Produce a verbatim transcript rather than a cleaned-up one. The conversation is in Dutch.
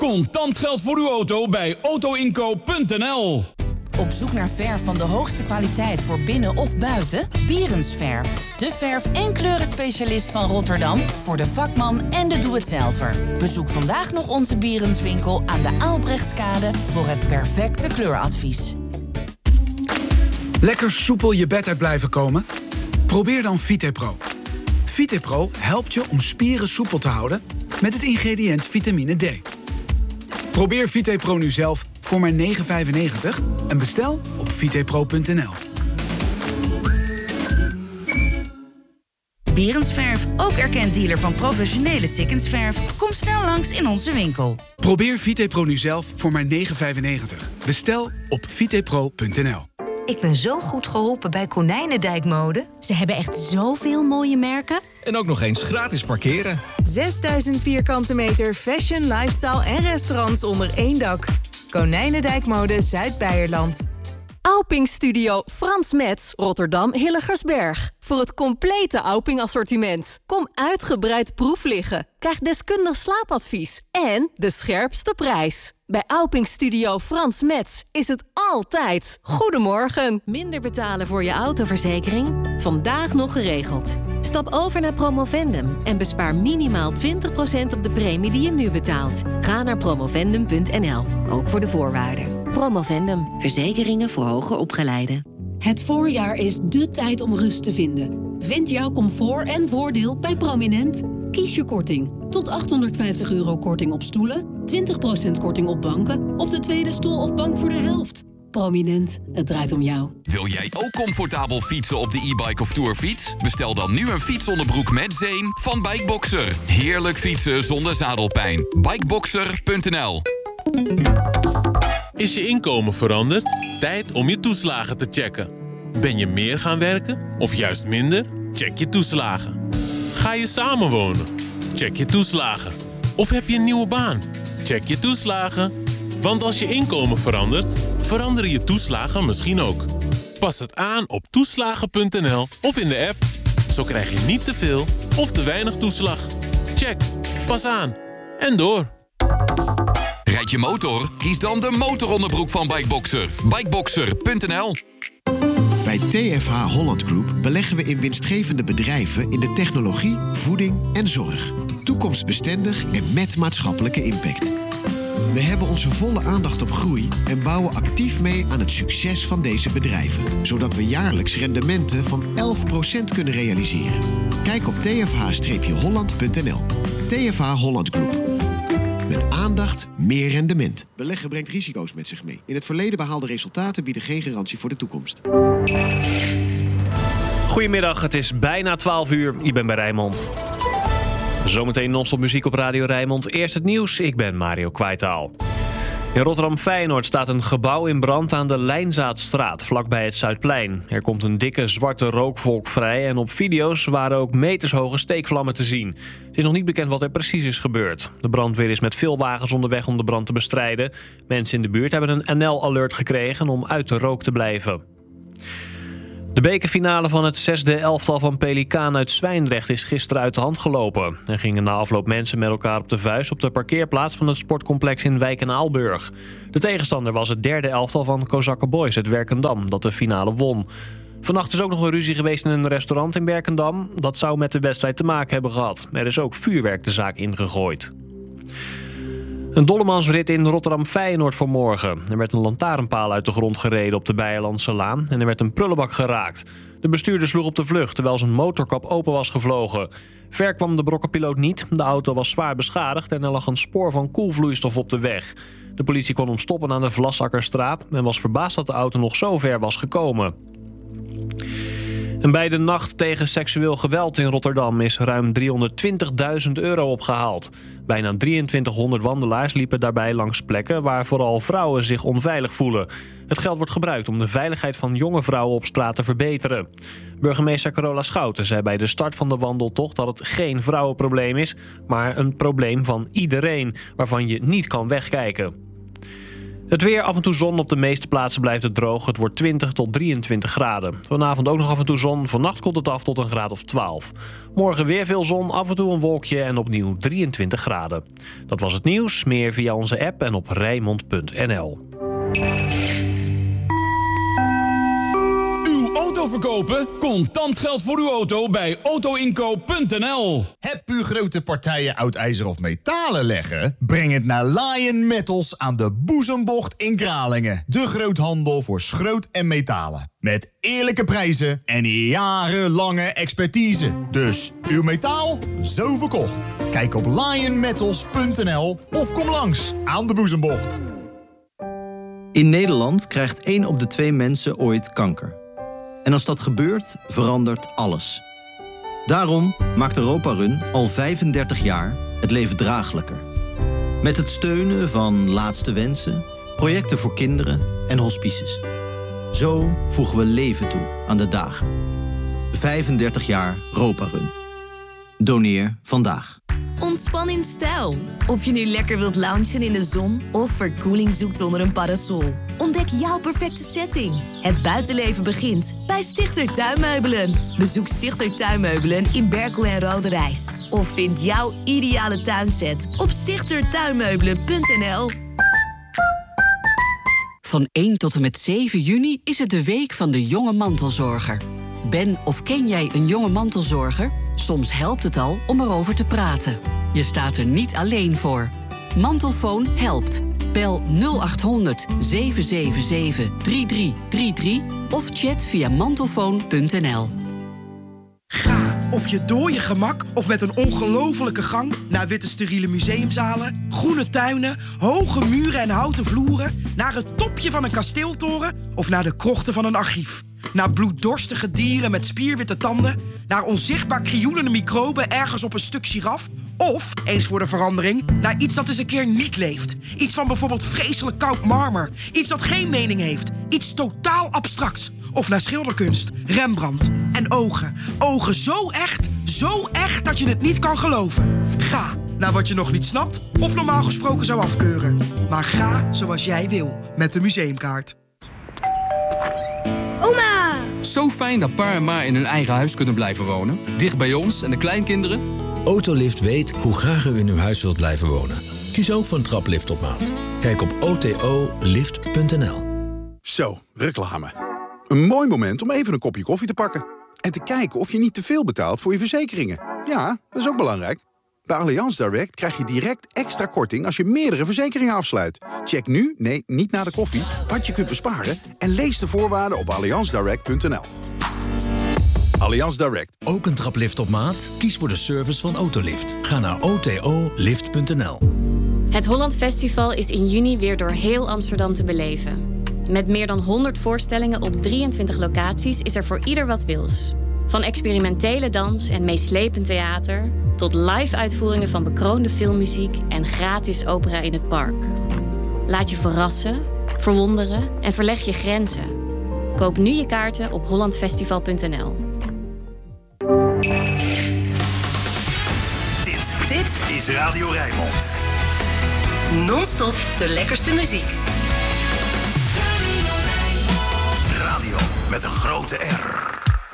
Contant geld voor uw auto bij autoinkoop punt n l. Op zoek naar verf van de hoogste kwaliteit voor binnen of buiten? Bierensverf. De verf- en kleurenspecialist van Rotterdam voor de vakman en de doe-het-zelver. Bezoek vandaag nog onze Bierenswinkel aan de Aalbrechtskade voor het perfecte kleuradvies. Lekker soepel je bed uit blijven komen? Probeer dan VitePro. VitePro helpt je om spieren soepel te houden met het ingrediënt vitamine D. Probeer VitePro nu zelf voor maar negen vijfennegentig en bestel op vitepro punt n l. Bierensverf, ook erkend dealer van professionele Sikkensverf. Kom snel langs in onze winkel. Probeer VitePro nu zelf voor maar negen vijfennegentig. Bestel op vitepro punt n l. Ik ben zo goed geholpen bij Konijnendijk Mode. Ze hebben echt zoveel mooie merken. En ook nog eens gratis parkeren. zesduizend vierkante meter fashion, lifestyle en restaurants onder één dak. Konijnendijk Mode Zuid-Beierland. Auping Studio Frans Metz, Rotterdam Hilligersberg. Voor het complete Auping assortiment. Kom uitgebreid proef liggen. Krijg deskundig slaapadvies. En de scherpste prijs. Bij Auping Studio Frans Metz is het altijd goedemorgen. Minder betalen voor je autoverzekering? Vandaag nog geregeld. Stap over naar Promovendum en bespaar minimaal twintig procent op de premie die je nu betaalt. Ga naar promovendum punt n l, ook voor de voorwaarden. Promovendum, verzekeringen voor hoger opgeleiden. Het voorjaar is dé tijd om rust te vinden. Vind jouw comfort en voordeel bij Prominent. Kies je korting. Tot achthonderdvijftig euro korting op stoelen, twintig procent korting op banken of de tweede stoel of bank voor de helft. Prominent, het draait om jou. Wil jij ook comfortabel fietsen op de e-bike of tourfiets? Bestel dan nu een fietsonderbroek met zeem van Bikeboxer. Heerlijk fietsen zonder zadelpijn. Bikeboxer punt n l. Is je inkomen veranderd? Tijd om je toeslagen te checken. Ben je meer gaan werken of juist minder? Check je toeslagen. Ga je samenwonen? Check je toeslagen. Of heb je een nieuwe baan? Check je toeslagen. Want als je inkomen verandert, veranderen je toeslagen misschien ook. Pas het aan op toeslagen punt n l of in de app. Zo krijg je niet te veel of te weinig toeslag. Check. Pas aan. En door. Rijd je motor? Kies dan de motoronderbroek van Bikeboxer. Bikeboxer punt n l. Bij T F H Holland Group beleggen we in winstgevende bedrijven in de technologie, voeding en zorg. Toekomstbestendig en met maatschappelijke impact. We hebben onze volle aandacht op groei en bouwen actief mee aan het succes van deze bedrijven. Zodat we jaarlijks rendementen van elf procent kunnen realiseren. Kijk op t f h holland punt n l. T F H Holland Group. Met aandacht, meer rendement. Beleggen brengt risico's met zich mee. In het verleden behaalde resultaten bieden geen garantie voor de toekomst. Goedemiddag, het is bijna twaalf uur. Ik ben bij Rijnmond. Zometeen non-stop muziek op Radio Rijnmond. Eerst het nieuws, ik ben Mario Kwijtaal. In Rotterdam-Feyenoord staat een gebouw in brand aan de Lijnzaadstraat, vlakbij het Zuidplein. Er komt een dikke zwarte rookvolk vrij en op video's waren ook metershoge steekvlammen te zien. Het is nog niet bekend wat er precies is gebeurd. De brandweer is met veel wagens onderweg om de brand te bestrijden. Mensen in de buurt hebben een N L-alert gekregen om uit de rook te blijven. De bekerfinale van het zesde elftal van Pelikaan uit Zwijndrecht is gisteren uit de hand gelopen. Er gingen na afloop mensen met elkaar op de vuist op de parkeerplaats van het sportcomplex in Wijk en Aalburg. De tegenstander was het derde elftal van Kozakken Boys uit Werkendam, dat de finale won. Vannacht is ook nog een ruzie geweest in een restaurant in Werkendam. Dat zou met de wedstrijd te maken hebben gehad. Er is ook vuurwerk de zaak ingegooid. Een dollemansrit in Rotterdam-Feyenoord vanmorgen. Er werd een lantaarnpaal uit de grond gereden op de Beierlandse Laan en er werd een prullenbak geraakt. De bestuurder sloeg op de vlucht terwijl zijn motorkap open was gevlogen. Ver kwam de brokkenpiloot niet. De auto was zwaar beschadigd en er lag een spoor van koelvloeistof op de weg. De politie kon hem stoppen aan de Vlasakkerstraat en was verbaasd dat de auto nog zo ver was gekomen. En bij de nacht tegen seksueel geweld in Rotterdam is ruim driehonderdtwintigduizend euro opgehaald. Bijna drieëntwintighonderd wandelaars liepen daarbij langs plekken waar vooral vrouwen zich onveilig voelen. Het geld wordt gebruikt om de veiligheid van jonge vrouwen op straat te verbeteren. Burgemeester Carola Schouten zei bij de start van de wandeltocht dat het geen vrouwenprobleem is, maar een probleem van iedereen, waarvan je niet kan wegkijken. Het weer, af en toe zon. Op de meeste plaatsen blijft het droog. Het wordt twintig tot drieëntwintig graden. Vanavond ook nog af en toe zon. Vannacht komt het af tot een graad of twaalf. Morgen weer veel zon, af en toe een wolkje en opnieuw drieëntwintig graden. Dat was het nieuws. Meer via onze app en op rijnmond punt n l. Auto verkopen? Contant geld voor uw auto bij auto inkoop punt n l. Heb u grote partijen oud ijzer of metalen leggen? Breng het naar Lion Metals aan de Boezembocht in Kralingen. De groothandel voor schroot en metalen. Met eerlijke prijzen en jarenlange expertise. Dus uw metaal, zo verkocht. Kijk op lion metals punt n l of kom langs aan de Boezembocht. In Nederland krijgt één op de twee mensen ooit kanker. En als dat gebeurt, verandert alles. Daarom maakt Europa Run al vijfendertig jaar het leven draaglijker. Met het steunen van Laatste Wensen, projecten voor kinderen en hospices. Zo voegen we leven toe aan de dagen. vijfendertig jaar Europa Run. Doneer vandaag. Ontspan in stijl. Of je nu lekker wilt loungen in de zon of verkoeling zoekt onder een parasol. Ontdek jouw perfecte setting. Het buitenleven begint bij Stichter Tuinmeubelen. Bezoek Stichter Tuinmeubelen in Berkel en Roderijs. Of vind jouw ideale tuinset op stichter tuinmeubelen punt n l. Van één tot en met zeven juni is het de week van de jonge mantelzorger. Ben of ken jij een jonge mantelzorger? Soms helpt het al om erover te praten. Je staat er niet alleen voor. Mantelfoon helpt. Bel nul acht honderd zeven zeven zeven drie drie drie drie of chat via mantelfoon punt n l. Ga op je dode gemak of met een ongelofelijke gang naar witte steriele museumzalen, groene tuinen, hoge muren en houten vloeren, naar het topje van een kasteeltoren of naar de krochten van een archief. Naar bloeddorstige dieren met spierwitte tanden, naar onzichtbaar krioelende microben ergens op een stuk giraf, of, eens voor de verandering, naar iets dat eens een keer niet leeft. Iets van bijvoorbeeld vreselijk koud marmer, iets dat geen mening heeft, iets totaal abstracts. Of naar schilderkunst, Rembrandt en ogen. Ogen zo echt, zo echt dat je het niet kan geloven. Ga naar wat je nog niet snapt of normaal gesproken zou afkeuren. Maar ga zoals jij wil met de museumkaart. Oma! Zo fijn dat pa en ma in hun eigen huis kunnen blijven wonen. Dicht bij ons en de kleinkinderen. Autolift weet hoe graag u in uw huis wilt blijven wonen. Kies ook voor een traplift op maat. Kijk op o t o lift punt n l. Zo, reclame. Een mooi moment om even een kopje koffie te pakken. En te kijken of je niet te veel betaalt voor je verzekeringen. Ja, dat is ook belangrijk. Bij Allianz Direct krijg je direct extra korting als je meerdere verzekeringen afsluit. Check nu, nee, niet na de koffie, wat je kunt besparen en lees de voorwaarden op allianz direct punt n l. Allianz Direct. Ook een traplift op maat? Kies voor de service van Autolift. Ga naar o t o lift punt n l. Het Holland Festival is in juni weer door heel Amsterdam te beleven. Met meer dan honderd voorstellingen op drieëntwintig locaties is er voor ieder wat wils. Van experimentele dans en meeslepend theater tot live-uitvoeringen van bekroonde filmmuziek en gratis opera in het park. Laat je verrassen, verwonderen en verleg je grenzen. Koop nu je kaarten op holland festival punt n l. Dit, dit is Radio Rijnmond. Non-stop de lekkerste muziek. Radio met een grote R.